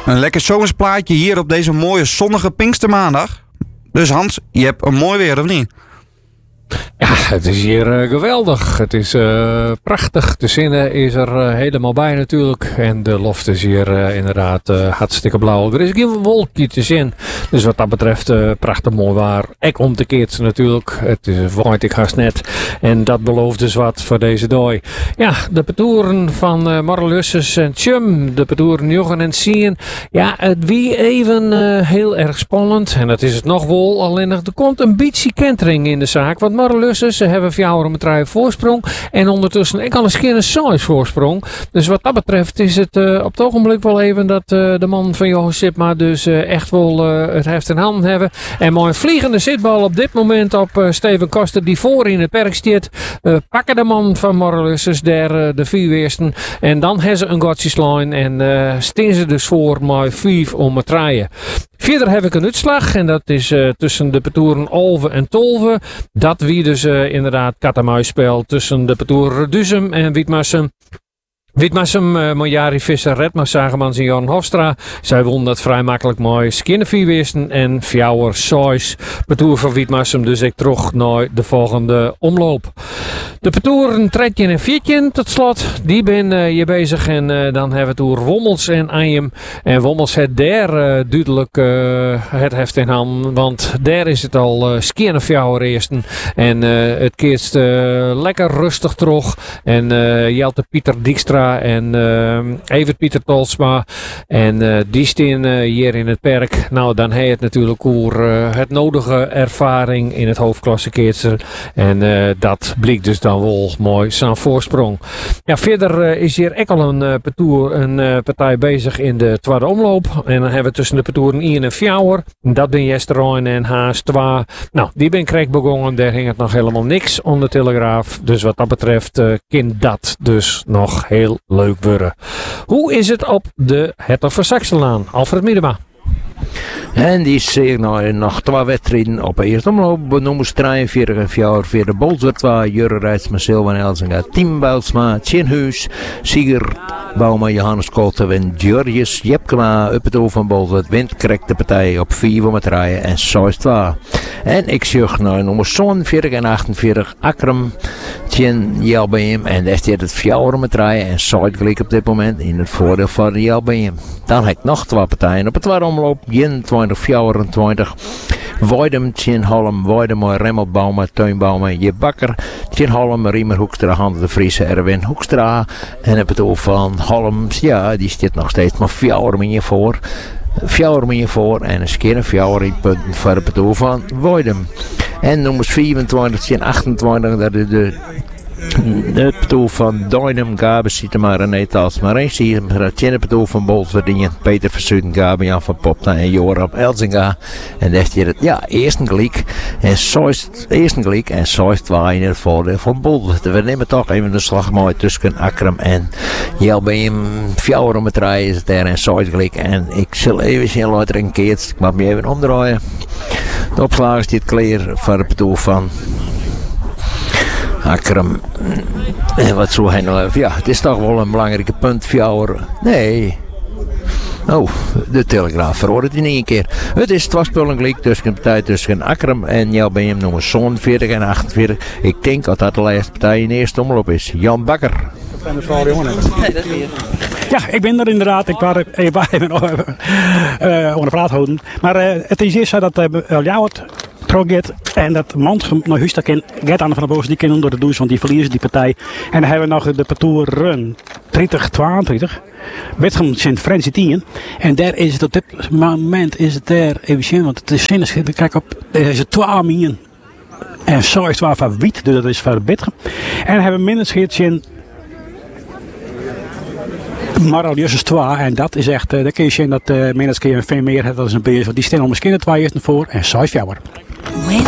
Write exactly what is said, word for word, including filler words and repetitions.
Een lekker zomersplaatje hier op deze mooie zonnige Pinkstermaandag. Dus Hans, je hebt een mooi weer, of niet? Ja, het is hier uh, geweldig. Het is uh, prachtig. De zinnen is er uh, helemaal bij natuurlijk. En de loft is hier uh, inderdaad uh, hartstikke blauw. Er is geen wolkje te zien. Dus wat dat betreft uh, prachtig mooi waar. Ek om te keert natuurlijk. Het is waait ik haast net. En dat belooft dus wat voor deze dag. Ja, de petoeren van uh, Marlussus en Tjum. De petoeren Joggen en Sien. Ja, het wie even uh, heel erg spannend. En dat is het nog wel. Alleen er komt een beetje kentering in de zaak. Want Marlussus, ze hebben vier met drie voorsprong. En ondertussen ik al eens keer een zes voorsprong. Dus wat dat betreft is het uh, op het ogenblik wel even dat uh, de man van Johan Sipma dus uh, echt wel uh, het heft in handen hebben. En mooi vliegende zitbal op dit moment op uh, Steven Koster die voor in het perk staat. Uh, pakken de man van Marlussus daar uh, de vier weersten. En dan hebben ze een gotjeslijn en uh, staan ze dus voor maar vijf om het draaien. Verder heb ik een uitslag en dat is uh, tussen de petoeren Olve en Tolve. Dat wie dus uh, inderdaad kat-en-muisspel tussen de petoeren Duzum en Wietmassum. Wietmassum, uh, Monjari Visser, Redmar Zagemans en Jan Hofstra. Zij won dat vrij makkelijk mooi. Skinne Vierwesten en Fjouwer Sois. Petoer van Wietmassum, dus ik terug naar de volgende omloop. De petoeren Tredje en Viertje tot slot. Die ben uh, hier bezig en uh, dan hebben we toer Wommels en Ajem. En Wommels het daar uh, duidelijk uh, het heft in hand. Want daar is het al uh, Skinne Fjouwer eersten. En uh, het keert uh, lekker rustig terug. En uh, Jelte Pieter Dijkstra en uh, Evert Pieter Tolsma. En uh, die staan uh, hier in het perk. Nou, dan heeft het natuurlijk over uh, het nodige ervaring in het hoofdklasse keertser. En uh, dat blijkt dus dan wel mooi zijn voorsprong. Ja, verder uh, is hier ook al een, uh, petoer, een uh, partij bezig in de tweede omloop. En dan hebben we tussen de petoeren Ian en Fjouwer. Dat ben Jesterijn en Haas twee. Nou, die ben kreeg begonnen. Daar ging het nog helemaal niks om de Telegraaf. Dus wat dat betreft uh, kan dat dus nog heel leuk worden. Hoe is het op de Hertog van Saxelaan? Alfred Miedema. En die is nou, nog twee wedstrijden op de eerste omloop. Nummers drieënveertig en vier voor de Bolzertwa. Jurre Rijtsma, Silvan Elzinga, Tim Bijlsma, Tjenhuis, Sieger, Bouma, Johannes Kolten en Georgius Jepkema. Up het over van Bolzert. Wint krijgt de partij op vier om het rijden en zes twee. En ik zeg nou nummers zevenenveertig en achtenveertig. Akram, Tjen, J L B M. En daar staat het vier om het rijden en zes gelijk op dit moment in het voordeel van de J L B M. Dan heb ik nog twee partijen op het tweede omloop. eenentwintig, vierentwintig. Weidem, Tjen Holm, Weidem, Remmel Bouma, Teun Bouma, Je Bakker. Tjen Holm, Riemer Hoekstra, Hans de Vriese, Erwin Hoekstra. En op het over van Holms, ja, die staat nog steeds maar vier meer voor. Vier meer voor en een keer een vier in punten voor het over van Weidem. En nummers vierentwintig, Tjen achtentwintig, dat is de... Het petoel van Dynam, Gabe, Sietema, René Talsma, Rensie, het petoel van Bolswerdingen, Peter Versuiden, Gabe, Jan van Popta en Joram Elzinga. En daar staat het, ja, eerst een gelijk en zoist, eerst een gelijk en zoist twee in het voordeel van Bolswerd. We nemen toch even de slag mooi tussen Akram en J L B M. Vier om het rijden is het daar en zoist gelijk. En ik zal even zien, later een keer, ik mag me even omdraaien. De opslag is dit klaar voor het petoel van Akram. En wat zou hij nou even? Ja, het is toch wel een belangrijke punt voor jou. Nee. Oh, de Telegraaf verhoorde die niet een keer. Het is twee spullen gelijk tussen de partij tussen Akram en J L B M nummer zevenenveertig en achtenveertig. Ik denk dat dat de laatste partij in de eerste omloop is. Jan Bakker. Ja, ik ben er inderdaad. Ik was even nog uh, onder praat houden. Maar uh, het is eerst zo dat uh, jou het Troget en dat Mand naar huis kan get aan van de boos die kunnen onder de douche, want die verliezen die partij. En dan hebben we nog de petoeren dertig tweeëntwintig. Betgem Sint Francie tien. En daar is het op dit moment is het daar even zien, want het is zinnig. Kijk op, er is het twee min en zo is het waar van wiet, dus dat is voor Betgem. En dan hebben we minder scheertje Maralius is twee en dat is echt, uh, daar kun je zien dat uh, mensen veel meer hebben dan een beest, want die staan om misschien twee eerst voor en zes jouwer.